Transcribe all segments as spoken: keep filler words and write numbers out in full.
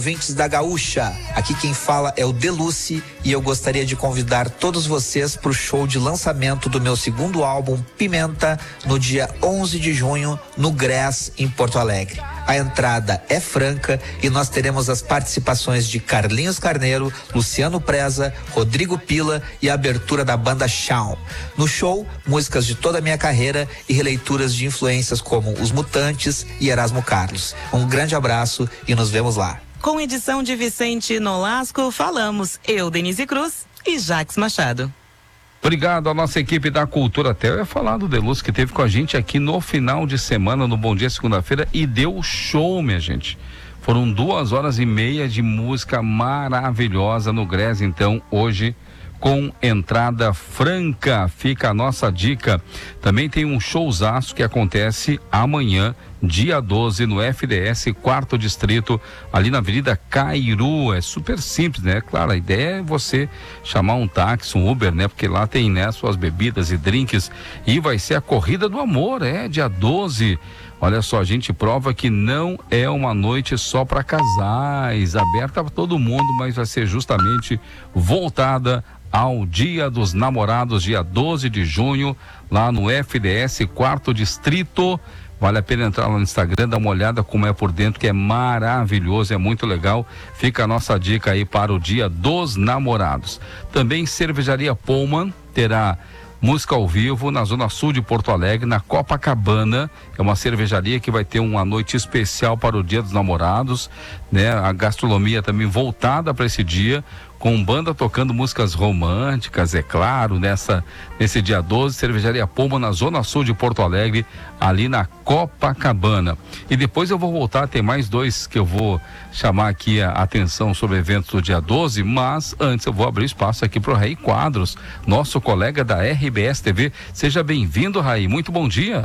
Ouvintes da Gaúcha, aqui quem fala é o Deluce e eu gostaria de convidar todos vocês para o show de lançamento do meu segundo álbum, Pimenta, no dia onze de junho, no Grass, em Porto Alegre. A entrada é franca e nós teremos as participações de Carlinhos Carneiro, Luciano Preza, Rodrigo Pila e a abertura da banda Shawn. No show, músicas de toda a minha carreira e releituras de influências como Os Mutantes e Erasmo Carlos. Um grande abraço e nos vemos lá. Com edição de Vicente Nolasco, falamos eu, Denise Cruz e Jax Machado. Obrigado à nossa equipe da Cultura. Até eu ia falar do Deluxe, que teve com a gente aqui no final de semana, no Bom Dia Segunda-feira, e deu show, minha gente. Foram duas horas e meia de música maravilhosa no Grass, então, hoje, com entrada franca. Fica a nossa dica. Também tem um showzaço que acontece amanhã, dia doze, no F D S, quarto distrito, ali na Avenida Cairu. É super simples, né? Claro, a ideia é você chamar um táxi, um Uber, né? Porque lá tem, né, suas bebidas e drinks. E vai ser a Corrida do Amor, é, dia doze. Olha só, a gente prova que não é uma noite só para casais, aberta para todo mundo, mas vai ser justamente voltada ao Dia dos Namorados, dia doze de junho, lá no F D S, quarto distrito. Vale a pena entrar lá no Instagram, dar uma olhada como é por dentro, que é maravilhoso, é muito legal. Fica a nossa dica aí para o Dia dos Namorados. Também Cervejaria Pullman terá música ao vivo na Zona Sul de Porto Alegre, na Copacabana. É uma cervejaria que vai ter uma noite especial para o Dia dos Namorados, né? A gastronomia também voltada para esse dia, com banda tocando músicas românticas, é claro, nessa, nesse dia doze, Cervejaria Pullman na Zona Sul de Porto Alegre, ali na Copacabana. E depois eu vou voltar, tem mais dois que eu vou chamar aqui a atenção sobre eventos do dia doze, mas antes eu vou abrir espaço aqui para o Raí Quadros, nosso colega da R B S T V. Seja bem-vindo, Raí, muito bom dia.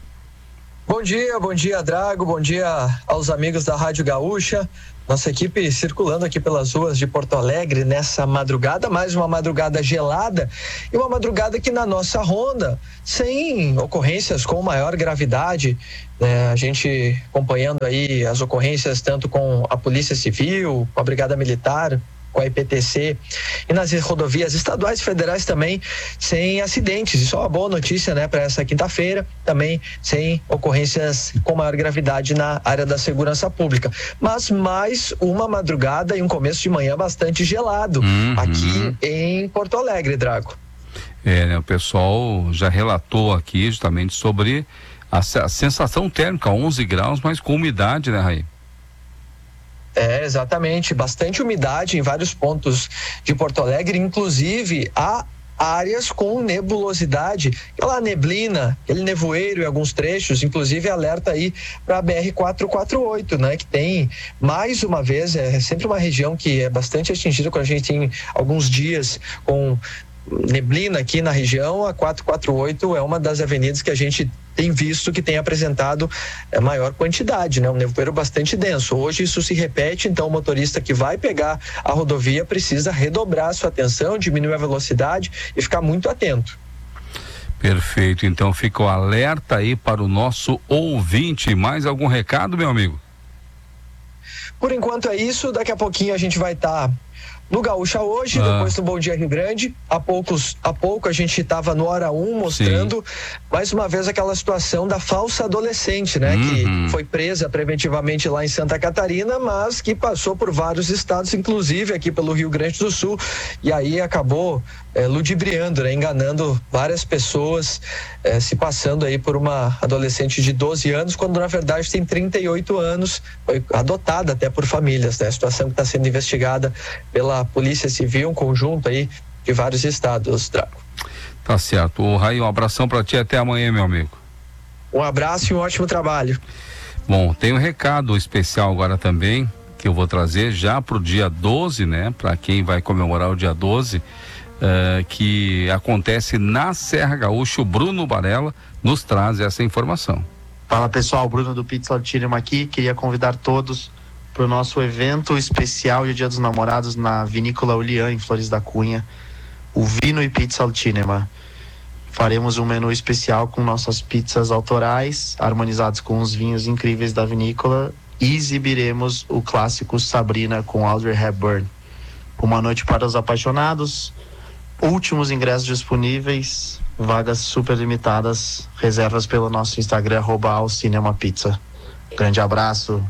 Bom dia, bom dia, Drago, bom dia aos amigos da Rádio Gaúcha. Nossa equipe circulando aqui pelas ruas de Porto Alegre nessa madrugada, mais uma madrugada gelada e uma madrugada que na nossa ronda, sem ocorrências com maior gravidade, né? A gente acompanhando aí as ocorrências tanto com a Polícia Civil, com a Brigada Militar, com a I P T C e nas rodovias estaduais e federais também sem acidentes. Isso é uma boa notícia, né, para essa quinta-feira, também sem ocorrências com maior gravidade na área da segurança pública. Mas mais uma madrugada e um começo de manhã bastante gelado uhum. aqui em Porto Alegre, Drago. É, né, o pessoal já relatou aqui justamente sobre a, a sensação térmica, onze graus, mas com umidade, né, Raí? É, exatamente, bastante umidade em vários pontos de Porto Alegre, inclusive há áreas com nebulosidade, aquela neblina, aquele nevoeiro em alguns trechos, inclusive alerta aí para a B R quatrocentos e quarenta e oito, né, que tem mais uma vez, é sempre uma região que é bastante atingida quando a gente tem alguns dias com neblina aqui na região. A quatrocentos e quarenta e oito é uma das avenidas que a gente tem visto que tem apresentado é, maior quantidade, né? Um nevoeiro bastante denso. Hoje isso se repete, então o motorista que vai pegar a rodovia precisa redobrar a sua atenção, diminuir a velocidade e ficar muito atento. Perfeito, então fica o alerta aí para o nosso ouvinte. Mais algum recado, meu amigo? Por enquanto é isso, daqui a pouquinho a gente vai estar tá no Gaúcha hoje, ah. depois do Bom Dia Rio Grande. Há, poucos, há pouco a gente estava no Hora um mostrando Sim. mais uma vez aquela situação da falsa adolescente, né? Uhum. Que foi presa preventivamente lá em Santa Catarina, mas que passou por vários estados, inclusive aqui pelo Rio Grande do Sul, e aí acabou é, ludibriando, né? Enganando várias pessoas, é, se passando aí por uma adolescente de doze anos, quando na verdade tem trinta e oito anos, foi adotada até por famílias, né? A situação que está sendo investigada pela Polícia Civil, um conjunto aí de vários estados, Drago. Tá certo. O Raí, um abração para ti, até amanhã, meu amigo. Um abraço e um ótimo trabalho. Bom, tem um recado especial agora também, que eu vou trazer já pro dia doze, né? Para quem vai comemorar o dia doze, uh, que acontece na Serra Gaúcha. O Bruno Barella nos traz essa informação. Fala, pessoal, Bruno do Pizza al Cinema aqui. Queria convidar todos para o nosso evento especial de Dia dos Namorados na Vinícola Uliã, em Flores da Cunha, o Vino e Pizza al Cinema. Faremos um menu especial com nossas pizzas autorais, harmonizados com os vinhos incríveis da vinícola, e exibiremos o clássico Sabrina com Audrey Hepburn. Uma noite para os apaixonados, últimos ingressos disponíveis, vagas super limitadas, reservas pelo nosso Instagram, arroba ao Cinema Pizza. Grande abraço.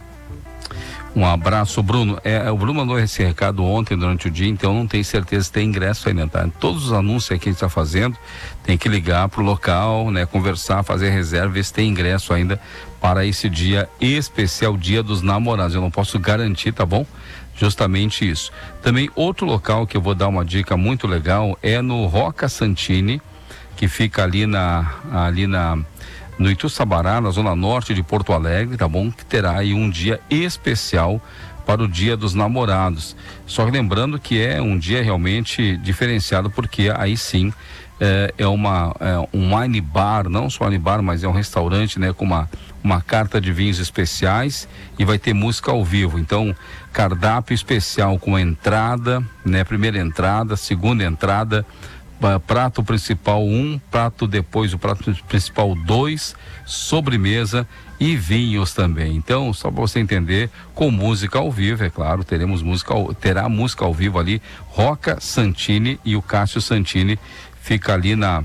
Um abraço, Bruno. É, o Bruno mandou esse recado ontem durante o dia, então não tenho certeza se tem ingresso ainda, tá? Todos os anúncios que a gente está fazendo, tem que ligar pro local, né? Conversar, fazer reserva, ver se tem ingresso ainda para esse dia especial, Dia dos Namorados. Eu não posso garantir, tá bom? Justamente isso. Também outro local que eu vou dar uma dica muito legal é no Rocca Santini, que fica ali na, ali na no Ituçabará, na zona norte de Porto Alegre, tá bom? Que terá aí um dia especial para o Dia dos Namorados. Só lembrando que é um dia realmente diferenciado, porque aí sim é, é uma é um wine bar, não só wine bar, mas é um restaurante, né, com uma uma carta de vinhos especiais e vai ter música ao vivo. Então, cardápio especial com entrada, né, primeira entrada, segunda entrada, prato principal um, prato depois o prato principal dois, sobremesa e vinhos também. Então, só para você entender, com música ao vivo, é claro, teremos música, terá música ao vivo ali. Rocca Santini e o Cássio Santini fica ali na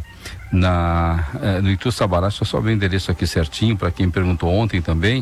na eh, no Ituçabará. Deixa eu só ver o endereço aqui certinho para quem perguntou ontem também.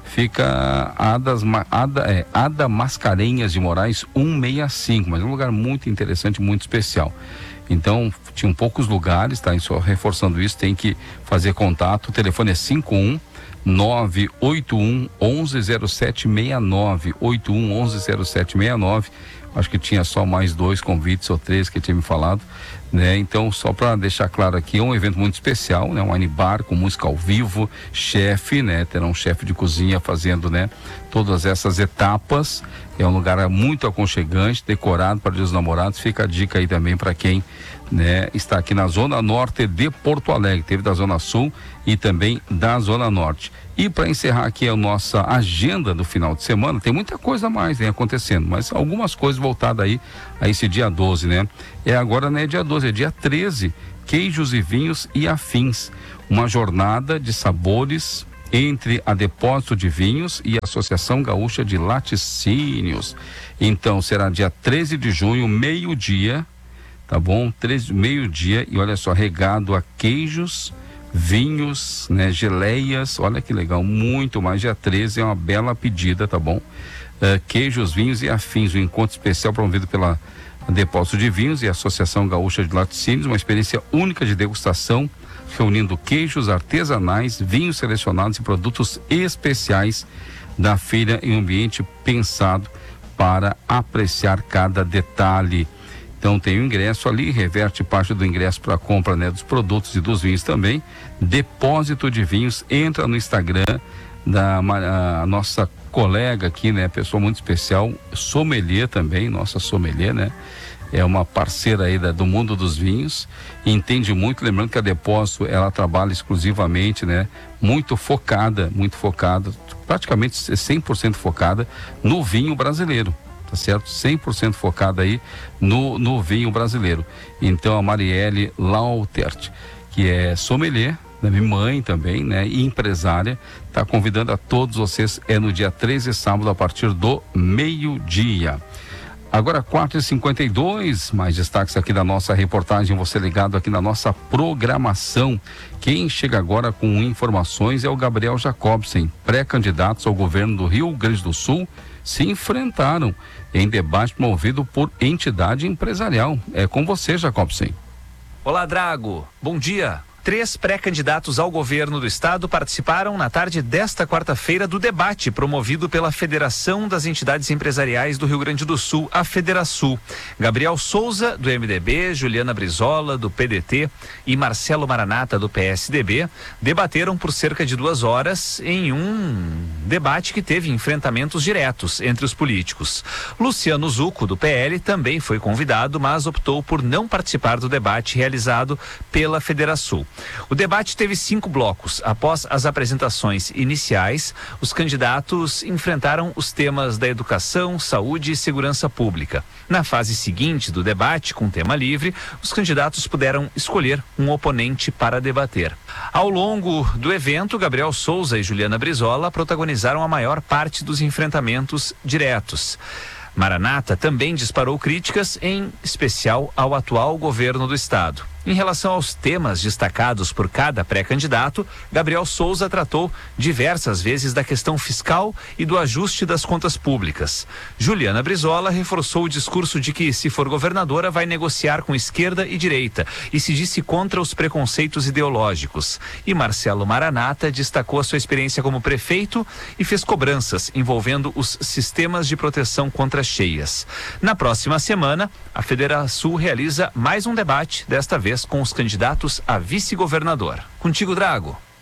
Fica Adas, Ada, é, Ada Mascarenhas de Moraes cento e sessenta e cinco, mas é um lugar muito interessante, muito especial. Então, tinham poucos lugares, tá? E só reforçando isso, tem que fazer contato. O telefone é cinco um nove oito um onze zero sete seis nove, oito um onze zero sete seis nove. Acho que tinha só mais dois convites ou três que tinha me falado, né? Então, só para deixar claro aqui, é um evento muito especial, né? Um wine bar com música ao vivo, chefe, né? Terá um chefe de cozinha fazendo, né, todas essas etapas. É um lugar muito aconchegante, decorado para Dia dos Namorados. Fica a dica aí também para quem, né, está aqui na zona norte de Porto Alegre. Teve da zona sul e também da zona norte. E para encerrar aqui a nossa agenda do final de semana, tem muita coisa mais, né, acontecendo, mas algumas coisas voltadas aí a esse dia doze, né? É agora, não é dia doze, é dia treze, queijos e vinhos e afins. Uma jornada de sabores entre a Depósito de Vinhos e a Associação Gaúcha de Laticínios. Então, será dia treze de junho, meio-dia, tá bom? treze, meio-dia, e olha só, regado a queijos, vinhos, né, geleias, olha que legal, muito mais. Dia treze é uma bela pedida, tá bom? Uh, queijos, vinhos e afins, um encontro especial promovido pela Depósito de Vinhos e a Associação Gaúcha de Laticínios, uma experiência única de degustação, reunindo queijos artesanais, vinhos selecionados e produtos especiais da feira em um ambiente pensado para apreciar cada detalhe. Então tem o ingresso ali, reverte parte do ingresso para a compra, né, dos produtos e dos vinhos também. Depósito de Vinhos, entra no Instagram da a nossa colega aqui, né, pessoa muito especial, sommelier também, nossa sommelier, né? É uma parceira aí da, do mundo dos vinhos, entende muito. Lembrando que a Depósito, ela trabalha exclusivamente, né, muito focada, muito focada, praticamente cem por cento focada no vinho brasileiro, tá certo? cem por cento focada aí no, no vinho brasileiro. Então a Marielle Lautert, que é sommelier, minha mãe também, né, e empresária, está convidando a todos vocês, é no dia treze, sábado, a partir do meio-dia. Agora quatro e cinquenta e dois, mais destaques aqui da nossa reportagem, você ligado aqui na nossa programação. Quem chega agora com informações é o Gabriel Jacobsen. Pré-candidatos ao governo do Rio Grande do Sul se enfrentaram em debate promovido por entidade empresarial. É com você, Jacobsen. Olá, Drago. Bom dia. Três pré-candidatos ao governo do estado participaram na tarde desta quarta-feira do debate promovido pela Federação das Entidades Empresariais do Rio Grande do Sul, a Federasul. Gabriel Souza, do M D B, Juliana Brizola, do P D T e Marcelo Maranata, do P S D B, debateram por cerca de duas horas em um debate que teve enfrentamentos diretos entre os políticos. Luciano Zucco, do P L, também foi convidado, mas optou por não participar do debate realizado pela Federasul. O debate teve cinco blocos. Após as apresentações iniciais, os candidatos enfrentaram os temas da educação, saúde e segurança pública. Na fase seguinte do debate, com tema livre, os candidatos puderam escolher um oponente para debater. Ao longo do evento, Gabriel Souza e Juliana Brizola protagonizaram a maior parte dos enfrentamentos diretos. Maranata também disparou críticas, em especial ao atual governo do estado. Em relação aos temas destacados por cada pré-candidato, Gabriel Souza tratou diversas vezes da questão fiscal e do ajuste das contas públicas. Juliana Brizola reforçou o discurso de que, se for governadora, vai negociar com esquerda e direita e se disse contra os preconceitos ideológicos. E Marcelo Maranata destacou a sua experiência como prefeito e fez cobranças envolvendo os sistemas de proteção contra cheias. Na próxima semana, a Federação realiza mais um debate, desta vez com os candidatos a vice-governador. Contigo, Drago.